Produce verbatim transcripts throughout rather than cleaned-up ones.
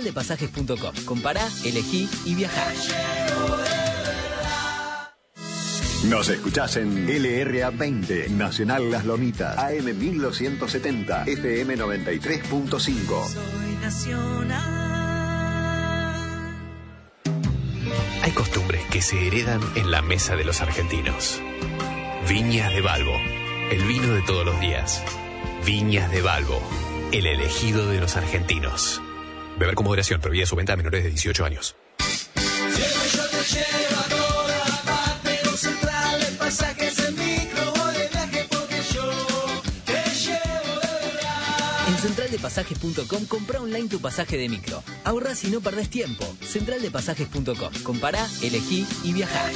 de pasajes punto com. Compará, elegí y viajá. Nos escuchás en L R A veinte, Nacional Las Lomitas, A M mil doscientos setenta, F M noventa y tres punto cinco. Soy nacional. Hay costumbres que se heredan en la mesa de los argentinos. Viñas de Balbo, el vino de todos los días. Viñas de Balbo, el elegido de los argentinos. Beber con moderación, prohibida su venta a menores de dieciocho años. Siempre yo te llevo a toda parte, los centrales, pasajes en micro, voy de viaje porque yo te llevo de verdad. En central de pasajes punto com comprá online tu pasaje de micro. Ahorrás y no perdés tiempo. central de pasajes punto com. Compará, elegí y viajá.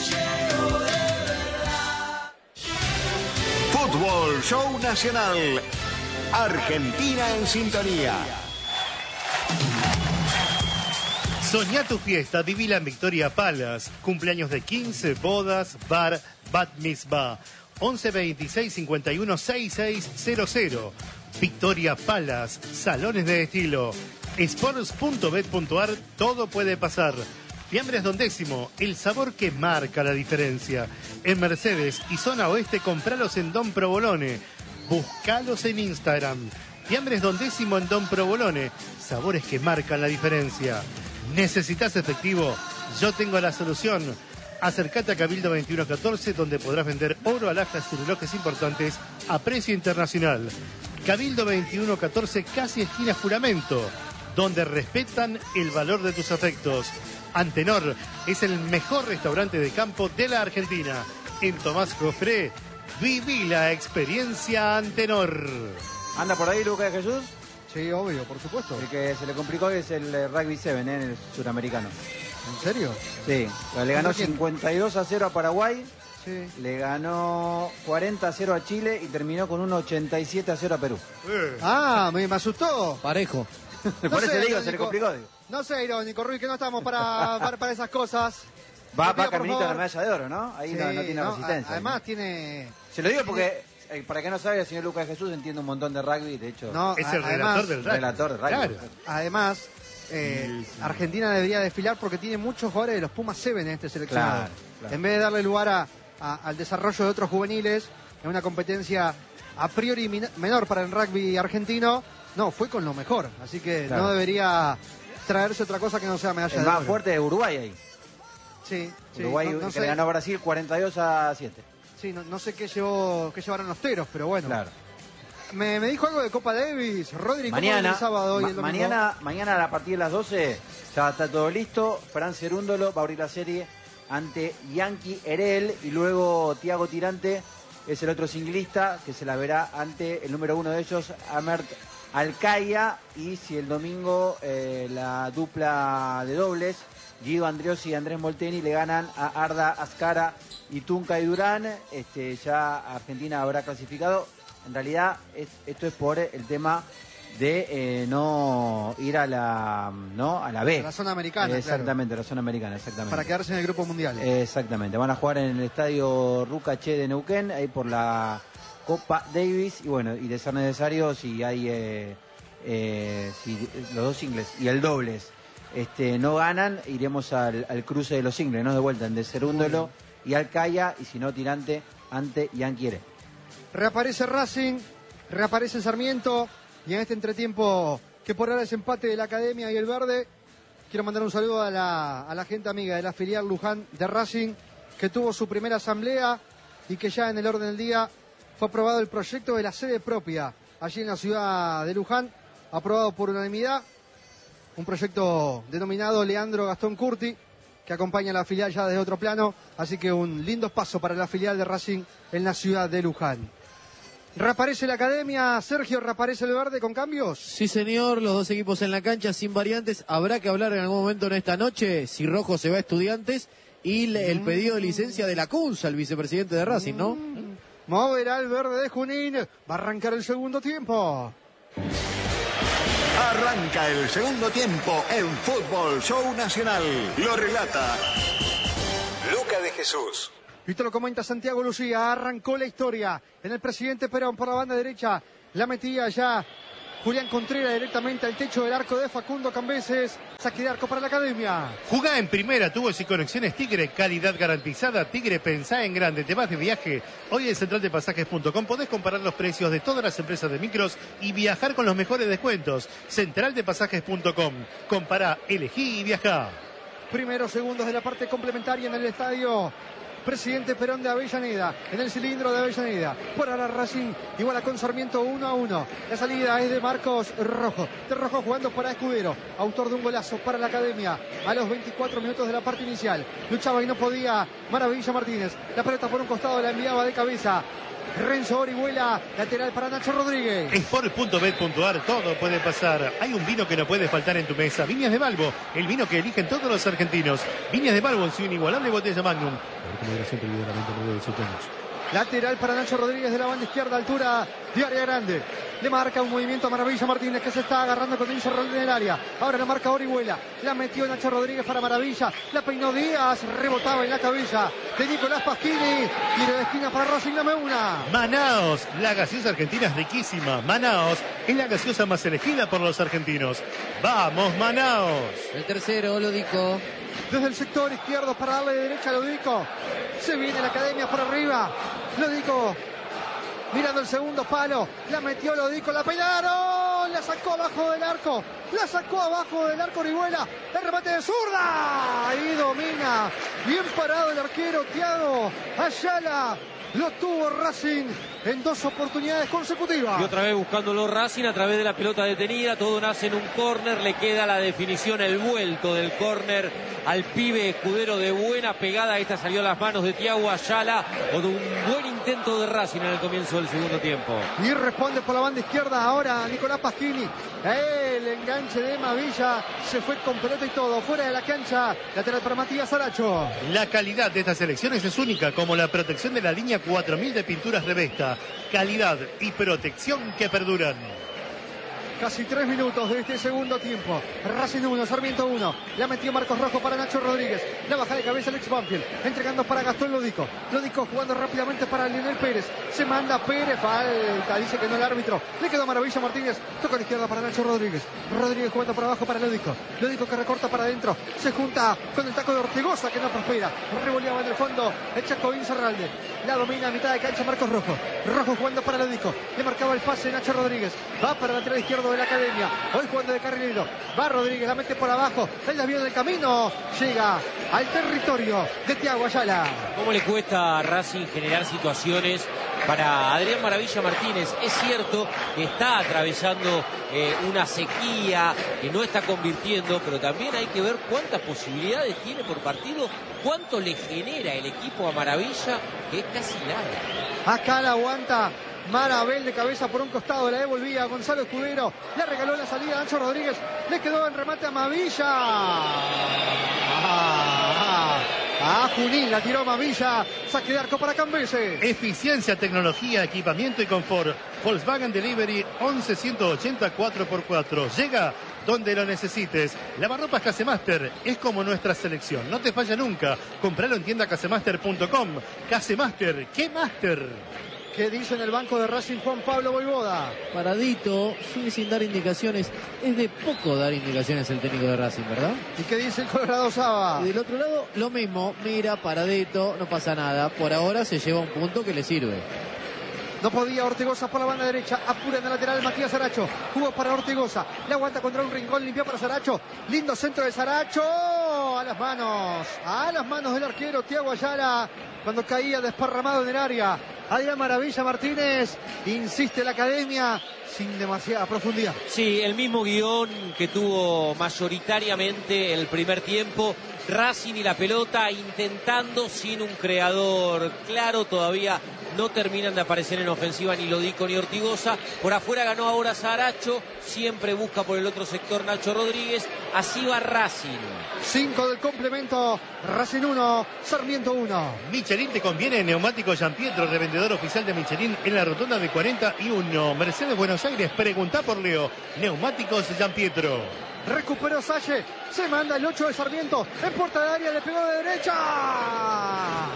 Fútbol Show Nacional. Argentina en sintonía. Soñá tu fiesta, vivila en Victoria Palace. Cumpleaños de quince, bodas, bar, bat mitzvah. once veintiséis cincuenta y uno sesenta y seis cero cero. Victoria Palace, salones de estilo. Sports punto bet punto ar, todo puede pasar. Fiambres Don Décimo, el sabor que marca la diferencia. En Mercedes y zona oeste, compralos en Don Provolone. Buscalos en Instagram. Fiambres Don Décimo en Don Provolone. Sabores que marcan la diferencia. ¿Necesitas efectivo? Yo tengo la solución. Acércate a Cabildo veintiuno catorce, donde podrás vender oro, alhajas y relojes importantes a precio internacional. Cabildo veintiuno catorce, casi esquina Juramento, donde respetan el valor de tus afectos. Antenor es el mejor restaurante de campo de la Argentina. En Tomás Jofré, viví la experiencia Antenor. ¿Anda por ahí Lucas de Jesús? Sí, obvio, por supuesto. El que se le complicó es el eh, Rugby siete, ¿eh? En el suramericano. ¿En serio? Sí, le ganó quién? cincuenta y dos a cero a Paraguay, Sí. le ganó cuarenta a cero a Chile y terminó con un ochenta y siete a cero a Perú. Ah, me, me asustó. Parejo. Por No eso sé, le digo, irónico. se le complicó. Digo. No sé, irónico, Rui, que no estamos para, para, para esas cosas. Va, Te pido, va por Carmenito a la favor. medalla de oro, ¿no? Ahí Sí, no, no tiene no, resistencia. a- Además tiene... Se lo digo porque, eh, para que no sabe, el señor Lucas de Jesús entiende un montón de rugby, de hecho, No, Es a- el además, relator del rugby. relator de rugby. Claro. Además, eh, Argentina debería desfilar porque tiene muchos jugadores de los Pumas siete en este seleccionado. Claro, claro. En vez de darle lugar a, a- al desarrollo de otros juveniles, en una competencia a priori min- menor para el rugby argentino, no, fue con lo mejor. Así que Claro. no debería traerse otra cosa que no sea medalla El de más oro. fuerte de Uruguay ahí. Sí, sí, Uruguay no, no que sé, le ganó a Brasil cuarenta y dos a siete. sí, no, no sé qué llevó, qué llevaron los teros, pero bueno. Claro. Me, me dijo algo de Copa Davis, Rodri, ¿cómo Mañana, viene el sábado y ma- el domingo? mañana, mañana a partir de las doce ya está todo listo. Fran Cerúndolo va a abrir la serie ante Yankee Erel y luego Tiago Tirante es el otro singlista que se la verá ante el número uno de ellos, Amert Alcaya, y si el domingo eh, la dupla de dobles, Guido Andriosi y Andrés Molteni, le ganan a Arda Azcara y Tunca y Durán, este, ya Argentina habrá clasificado. En realidad es, esto es por el tema de eh, no ir a la no a la B. A la zona americana, Exactamente, la zona americana, exactamente. Para quedarse en el grupo mundial. Exactamente, van a jugar en el estadio Rucaché de Neuquén, ahí por la Copa Davis, y bueno, y de ser necesario, si hay eh, eh, si los dos singles y el dobles este, no ganan, iremos al, al cruce de los singles, ¿no? De vuelta, en de Cerúndolo y Alcaya, y si no, Tirante ante Yanquiere. Reaparece Racing, reaparece Sarmiento, y en este entretiempo que por ahora es empate de la Academia y el Verde, quiero mandar un saludo a la, a la gente amiga de la filial Luján de Racing, que tuvo su primera asamblea y que ya en el orden del día fue aprobado el proyecto de la sede propia allí en la ciudad de Luján, aprobado por unanimidad, un proyecto denominado Leandro Gastón Curti, que acompaña a la filial ya desde otro plano, así que un lindo paso para la filial de Racing en la ciudad de Luján. ¿Reaparece la Academia, Sergio? ¿Reaparece el Verde con cambios? Sí, señor, los dos equipos en la cancha sin variantes. Habrá que hablar en algún momento en esta noche si Rojo se va a Estudiantes y le- el pedido de licencia de la Cunza, el vicepresidente de Racing, ¿no? Moverá el Verde de Junín, va a arrancar el segundo tiempo. Arranca el segundo tiempo en Fútbol Show Nacional. Lo relata Luca de Jesús. Y te lo comenta Santiago Lucía, arrancó la historia en el presidente Perón por la banda derecha, la metía ya Julián Contreras directamente al techo del arco de Facundo Cambeses. Saque de arco para la academia. Jugá en primera, tubos y conexiones Tigre, calidad garantizada. Tigre, pensá en grande. Te vas de viaje. Hoy en central de pasajes punto com podés comparar los precios de todas las empresas de micros y viajar con los mejores descuentos. central de pasajes punto com. Compará, elegí y viajá. Primeros segundos de la parte complementaria en el estadio Presidente Perón de Avellaneda, en el cilindro de Avellaneda. Por ahora Racing iguala con Sarmiento uno a uno. La salida es de Marcos Rojo. De Rojo jugando para Escudero, autor de un golazo para la academia. A los veinticuatro minutos de la parte inicial. Luchaba y no podía Maravilla Martínez. La pelota por un costado la enviaba de cabeza Renzo Orihuela, lateral para Nacho Rodríguez. Sport punto bet punto ar, todo puede pasar. Hay un vino que no puede faltar en tu mesa. Viñas de Balbo, el vino que eligen todos los argentinos. Viñas de Balbo en su inigualable botella Magnum. Lateral para Nacho Rodríguez de la banda izquierda, altura de área grande. Le marca un movimiento a Maravilla Martínez, que se está agarrando con Díaz en el área. Ahora la marca Orihuela. La metió Nacho Rodríguez para Maravilla. La peinó Díaz. Rebotaba en la cabeza de Nicolás Pasquini. Tiro de esquina para Racing, dame una. Manaos, la gaseosa argentina es riquísima. Manaos es la gaseosa más elegida por los argentinos. ¡Vamos, Manaos! El tercero, Lodico. Desde el sector izquierdo para darle de derecha a Lodico. Se viene la academia por arriba. Lodico mirando el segundo palo. La metió Lodico, la peinaron. La sacó abajo del arco. La sacó abajo del arco Orihuela. El remate de zurda. Ahí domina. Bien parado el arquero Thiago Ayala. Lo tuvo Racing en dos oportunidades consecutivas. Y otra vez buscándolo Racing a través de la pelota detenida. Todo nace en un córner. Le queda la definición, el vuelto del córner al pibe Escudero de buena pegada. Esta salió a las manos de Thiago Ayala. O de un buen intento de Racing en el comienzo del segundo tiempo. Y responde por la banda izquierda ahora Nicolás Pasquini. El enganche de Mavilla. Se fue con pelota y todo. Fuera de la cancha. Lateral para Matías Aracho. La calidad de estas elecciones es única, como la protección de la línea cuatro mil de pinturas Revesta. Calidad y protección que perduran. Casi tres minutos de este segundo tiempo. Racing uno, Sarmiento uno. La metió Marcos Rojo para Nacho Rodríguez. La baja de cabeza Alex Banfield. Entregando para Gastón Lodico. Lodico jugando rápidamente para Lionel Pérez. Se manda Pérez. Falta. Dice que no el árbitro. Le quedó Maravilla Martínez. Toca a la izquierda para Nacho Rodríguez. Rodríguez jugando para abajo para Lodico. Lodico que recorta para adentro. Se junta con el taco de Ortigosa que no prospera. Revoleaba en el fondo el Chaco Incerralde. La domina a mitad de cancha Marcos Rojo. Rojo jugando para Lodico. Le marcaba el pase Nacho Rodríguez. Va para el lateral izquierdo de la academia. Hoy jugando de carrilero. Va Rodríguez, la mete por abajo. El desvío del camino. Llega al territorio de Thiago Ayala. ¿Cómo le cuesta a Racing generar situaciones para Adrián Maravilla Martínez? Es cierto que está atravesando eh, una sequía, que no está convirtiendo, pero también hay que ver cuántas posibilidades tiene por partido, cuánto le genera el equipo a Maravilla, que es casi nada. Acá la aguanta Marabel de cabeza por un costado, la devolvía a Gonzalo Escudero, le regaló la salida a Nacho Rodríguez, le quedó en remate a Mavilla. Ah, ah, a Junín, la tiró Mavilla, saque de arco para Cambeses. Eficiencia, tecnología, equipamiento y confort. Volkswagen Delivery once ciento ochenta cuatro por cuatro. Llega donde lo necesites. Lavarropas Casemaster es como nuestra selección. No te falla nunca. Compralo en tienda casemaster punto com. Casemaster, ¿qué master? ¿Qué dice en el banco de Racing Juan Pablo Voivoda? Paradito, sigue sin dar indicaciones. Es de poco dar indicaciones el técnico de Racing, ¿verdad? ¿Y qué dice el Colorado Saba? Y del otro lado, lo mismo. Mira, paradito, no pasa nada. Por ahora se lleva un punto que le sirve. No podía Ortigosa por la banda derecha. Apura en el lateral Matías Saracho. Jugó para Ortigosa. Le aguanta contra un rincón. Limpió para Saracho. Lindo centro de Saracho. A las manos. A las manos del arquero Thiago Ayala. Cuando caía desparramado en el área. Adrián Maravilla Martínez. Insiste la academia. Sin demasiada profundidad. Sí, el mismo guión que tuvo mayoritariamente el primer tiempo. Racing y la pelota intentando sin un creador claro. Todavía no terminan de aparecer en ofensiva ni Lodico ni Ortigosa. Por afuera ganó ahora Saracho. Siempre busca por el otro sector Nacho Rodríguez. Así va Racing. cinco del complemento. Racing uno, Sarmiento uno. Michelin te conviene. Neumático Gianpietro, revendedor oficial de Michelin en la rotonda de cuarenta y uno. Mercedes Buenos Aires, pregunta por Leo. Neumáticos Gianpietro. Recuperó Salle, se manda el ocho de Sarmiento, en puerta de área, le pegó de derecha.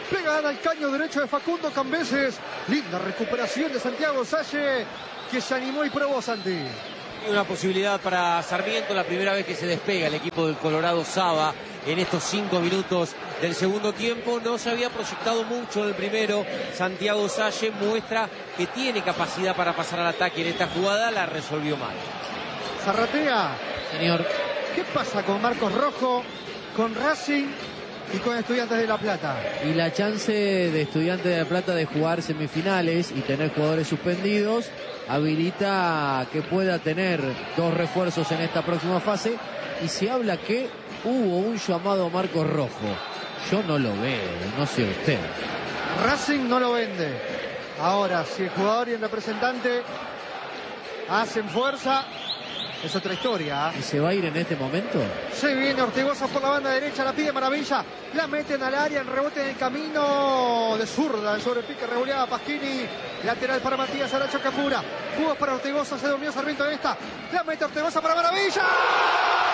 pegada al caño derecho de Facundo Cambeses. Linda recuperación de Santiago Salle, que se animó y probó, Santi. Una posibilidad para Sarmiento, la primera vez que se despega el equipo del Colorado Saba en estos cinco minutos del segundo tiempo. No se había proyectado mucho en el primero. Santiago Salle muestra que tiene capacidad para pasar al ataque en esta jugada, la resolvió mal. Zarratea. Señor. ¿Qué pasa con Marcos Rojo, con Racing y con Estudiantes de La Plata? Y la chance de Estudiantes de La Plata de jugar semifinales y tener jugadores suspendidos habilita que pueda tener dos refuerzos en esta próxima fase. Y se habla que hubo un llamado a Marcos Rojo. Yo no lo veo, no sé usted. Racing no lo vende. Ahora, si el jugador y el representante hacen fuerza, es otra historia. ¿Y se va a ir en este momento? Se viene Ortigosa por la banda derecha, la pide Maravilla, la meten al área, el rebote en el camino de zurda, el sobrepique revoleaba Pasquini, lateral para Matías Aracho Capura, jugos para Ortigosa, se durmió Sarmiento en esta, la mete Ortigosa para Maravilla.